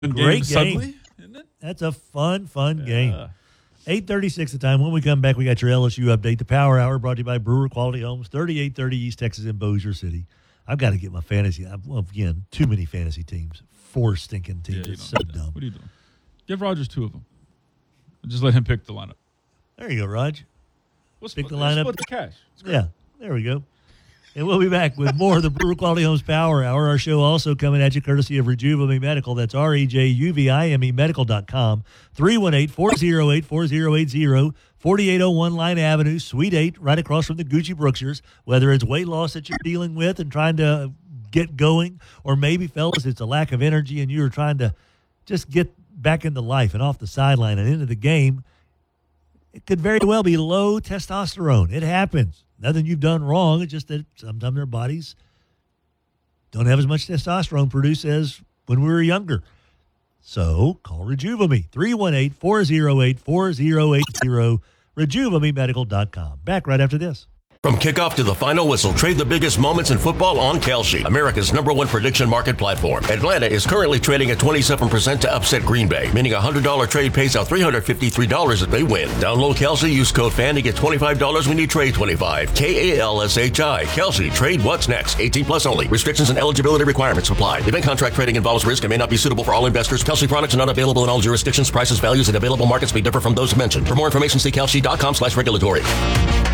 Great game. Suddenly, isn't it? That's a fun game. 8:36 the time. When we come back, we got your LSU update. The Power Hour brought to you by Brewer Quality Homes, 3830 East Texas in Bossier City. I've got to get my fantasy. Again, too many fantasy teams. 4 stinking teams. It's so dumb. What are you doing? Give Rogers 2 of them. Just let him pick the lineup. There you go, Raj. Pick the lineup. Split the cash. Yeah, there we go. And we'll be back with more of the Brewer Quality Homes Power Hour. Our show also coming at you courtesy of Rejuvame Medical. That's REJUVIME Medical.com. 318-408-4080, 4801 Line Avenue, Suite 8, right across from the Gucci Brookshire's. Whether it's weight loss that you're dealing with and trying to get going, or maybe, fellas, it's a lack of energy and you're trying to just get back into life and off the sideline and into the game, it could very well be low testosterone. It happens. Nothing you've done wrong. It's just that sometimes our bodies don't have as much testosterone produced as when we were younger. So call Rejuvame, 318-408-4080, RejuvameMedical.com. Back right after this. From kickoff to the final whistle, trade the biggest moments in football on Kalshi, America's #1 prediction market platform. Atlanta is currently trading at 27% to upset Green Bay, meaning a $100 trade pays out $353 if they win. Download Kalshi, use code FAN to get $25 when you trade 25. KALSHI. Kalshi. Trade what's next. 18 plus only. Restrictions and eligibility requirements apply. Event contract trading involves risk and may not be suitable for all investors. Kalshi products are not available in all jurisdictions. Prices, values, and available markets may differ from those mentioned. For more information, see kalshi.com/regulatory.